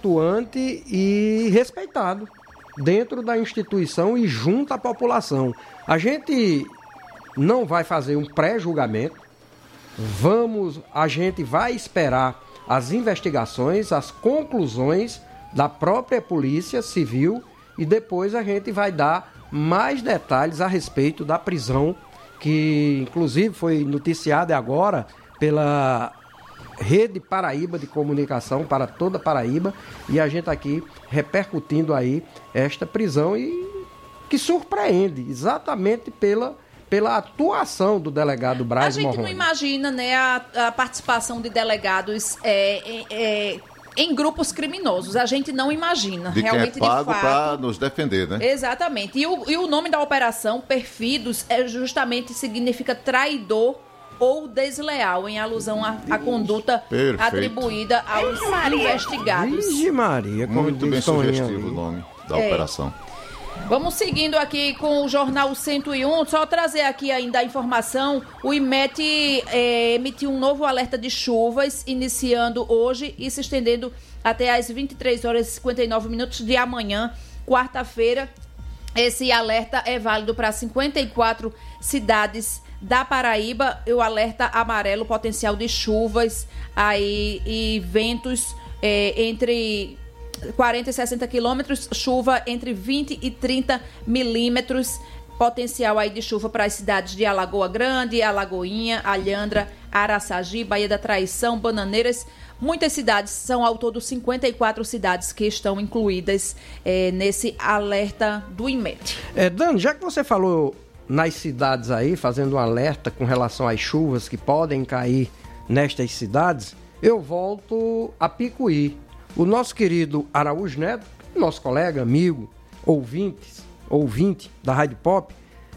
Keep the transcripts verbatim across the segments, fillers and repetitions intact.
atuante e respeitado dentro da instituição e junto à população. A gente não vai fazer um pré-julgamento, vamos, a gente vai esperar as investigações, as conclusões da própria Polícia Civil e depois a gente vai dar mais detalhes a respeito da prisão, que inclusive foi noticiada agora pela Rede Paraíba de Comunicação para toda Paraíba, e a gente aqui repercutindo aí esta prisão e que surpreende exatamente pela, pela atuação do delegado Braz Morrone. A gente não imagina, né, a, a participação de delegados é, é, em grupos criminosos. A gente não imagina. De realmente, quem é pago de fato, para nos defender, né? Exatamente. E o, e o nome da operação, Perfidos, é justamente significa traidor ou desleal, em alusão à, à conduta Perfeito. atribuída aos investigados. Vixe Maria, como Muito bem diz Toninho sugestivo ali. o nome da É. operação. Vamos seguindo aqui com o Jornal cento e um, só trazer aqui ainda a informação, o IMET é, emitiu um novo alerta de chuvas, iniciando hoje e se estendendo até às vinte e três horas e cinquenta e nove minutos de amanhã, quarta-feira. Esse alerta é válido para cinquenta e quatro cidades da Paraíba, o alerta amarelo, potencial de chuvas aí, e ventos é, entre quarenta e sessenta quilômetros, chuva entre vinte e trinta milímetros, potencial aí de chuva para as cidades de Alagoa Grande, Alagoinha, Alhandra, Araçagi, Baía da Traição, Bananeiras. Muitas cidades, são ao todo cinquenta e quatro cidades que estão incluídas é, nesse alerta do IMET. É, Dani, já que você falou nas cidades aí, fazendo um alerta com relação às chuvas que podem cair nestas cidades, eu volto a Picuí. O nosso querido Araújo Neto, nosso colega, amigo, ouvintes, ouvinte da Rádio Pop,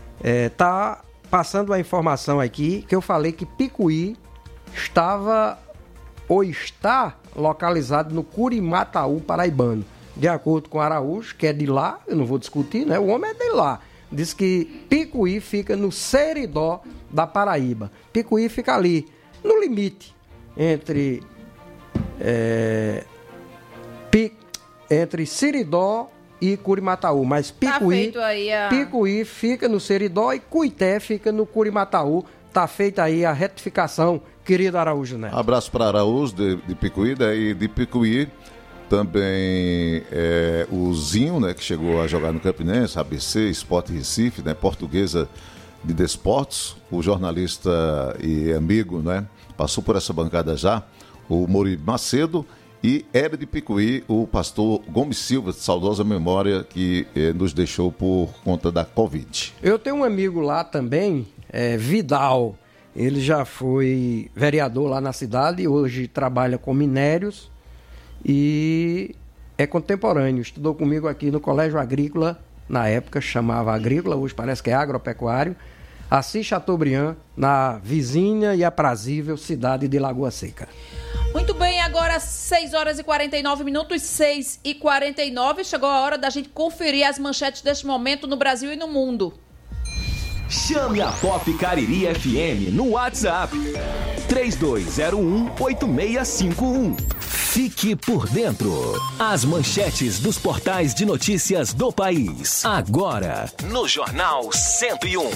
está é, passando a informação aqui que eu falei que Picuí estava ou está localizado no Curimataú paraibano. De acordo com Araújo, que é de lá, eu não vou discutir, né? O homem é de lá. Diz que Picuí fica no Seridó da Paraíba. Picuí fica ali, no limite entre, é, pi, entre Seridó e Curimataú. Mas Picuí, tá feito aí a... Picuí fica no Seridó e Cuité fica no Curimataú. Tá feita aí a retificação, querido Araújo Neto. Abraço para Araújo de, de Picuí, daí de Picuí também é, o Zinho, né, que chegou a jogar no Campinense, A B C, Sport Recife, né, Portuguesa de Desportos, o jornalista e amigo, né, passou por essa bancada já, o Mori Macedo, e era de Picuí o pastor Gomes Silva, de saudosa memória, que eh, nos deixou por conta da Covid. Eu tenho um amigo lá também, é, Vidal, ele já foi vereador lá na cidade, hoje trabalha com minérios e é contemporâneo, estudou comigo aqui no Colégio Agrícola, na época chamava Agrícola, hoje parece que é Agropecuário, Assis Chateaubriand, na vizinha e aprazível cidade de Lagoa Seca. Muito bem, agora seis horas e quarenta e nove minutos, seis e quarenta e nove, chegou a hora da gente conferir as manchetes deste momento no Brasil e no mundo. Chame a Pop Cariri F M no WhatsApp três dois zero um oito seis cinco um. Fique por dentro. As manchetes dos portais de notícias do país. Agora, no Jornal cento e um.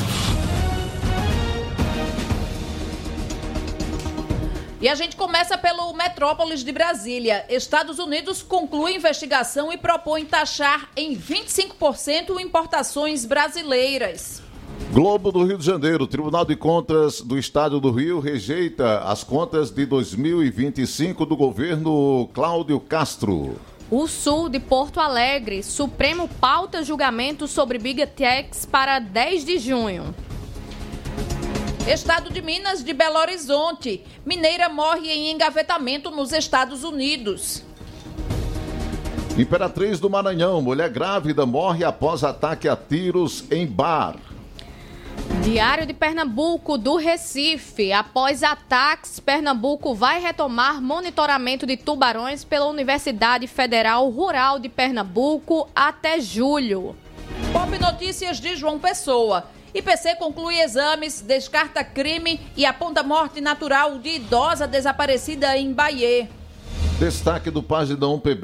E a gente começa pelo Metrópolis de Brasília. Estados Unidos conclui investigação e propõe taxar em vinte e cinco por cento importações brasileiras. Globo do Rio de Janeiro, Tribunal de Contas do Estado do Rio rejeita as contas de dois mil e vinte e cinco do governo Cláudio Castro. O Sul de Porto Alegre, Supremo pauta julgamento sobre Big Techs para dez de junho. Estado de Minas de Belo Horizonte, mineira morre em engavetamento nos Estados Unidos. Imperatriz do Maranhão, mulher grávida morre após ataque a tiros em bar. Diário de Pernambuco do Recife. Após ataques, Pernambuco vai retomar monitoramento de tubarões pela Universidade Federal Rural de Pernambuco até julho. Pop Notícias de João Pessoa. I P C conclui exames, descarta crime e aponta morte natural de idosa desaparecida em Bahia. Destaque do Página um P B.